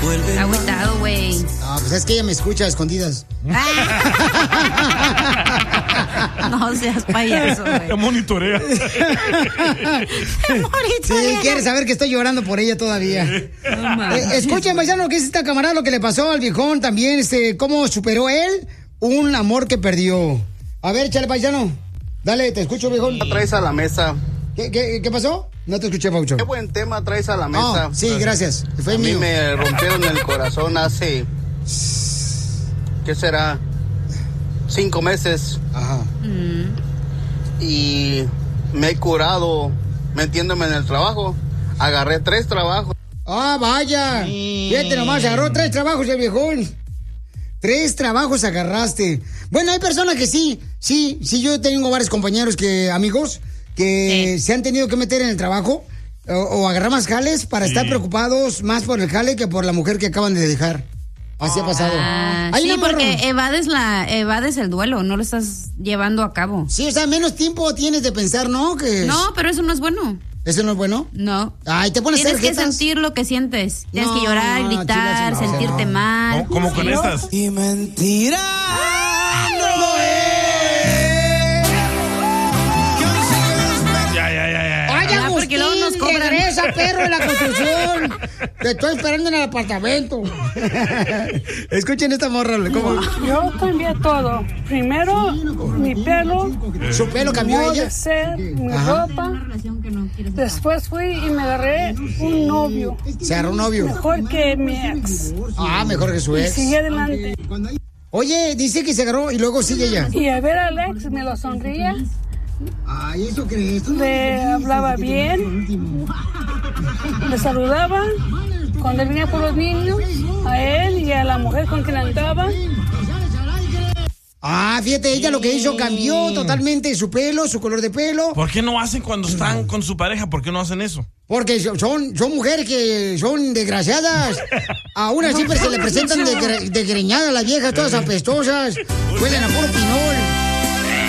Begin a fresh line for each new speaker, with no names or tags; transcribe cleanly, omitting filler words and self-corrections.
Agüitado, güey.
Ah, pues es que ella me escucha a escondidas.
No seas payaso, güey.
Te monitorea.
Sí, quiere saber que estoy llorando por ella todavía. Escuchen, paisano, lo que es esta camarada, lo que le pasó al viejón también, cómo superó él un amor que perdió. A ver, échale, paisano. Dale, te escucho, viejón.
¿Qué traes a la mesa?
¿Qué pasó? No te escuché, Paucho.
Qué buen tema traes a la mesa.
Oh, sí, gracias. Fue
a
mío.
mí me rompieron el corazón hace... ¿Qué será? 5 meses.
Ajá.
Y me he curado metiéndome en el trabajo. Agarré 3 trabajos.
Ah, vaya. Fíjate nomás, agarró 3 trabajos el viejón. 3 trabajos agarraste. Bueno, hay personas que sí, yo tengo varios compañeros amigos que se han tenido que meter en el trabajo o agarrar más jales para estar preocupados más por el jale que por la mujer que acaban de dejar. Así ha pasado.
Sí, porque evades el duelo, no lo estás llevando a cabo.
Sí, o sea, menos tiempo tienes de pensar, ¿no?
No, pero eso no es bueno.
¿Eso no es bueno?
No.
Ay, te pones
Tienes que sentir lo que sientes. Tienes que llorar, gritar, sentirte mal.
Como con estas.
Y mentira.
¡No es!
Ya.
Porque luego nos cobran. Regresa, perro, en la construcción. Te estoy esperando en el apartamento. Escuchen esta morra. ¿Cómo?
Yo cambié todo. Primero, mi pelo.
¿Su pelo cambió
mi
ella?
De ser, mi ropa. Después fui y me agarré un novio.
¿Se agarró un novio?
Mejor que mi ex.
Ah, mejor que su
Y
ex.
sigue adelante.
Oye, dice que se agarró y luego sigue ella.
Y a ver al ex, me lo sonría.
Ay, ¿eso crees?
Le hablaba bien. Le saludaba. Cuando él venía por los niños, a él y a la mujer con quien andaba.
Ah, fíjate, ella lo que hizo cambió totalmente su pelo, su color de pelo.
¿Por qué no hacen cuando están con su pareja? ¿Por qué no hacen eso?
Porque son mujeres que son desgraciadas. A una siempre se le presentan desgreñadas las viejas, todas apestosas. Huelen a puro pinol.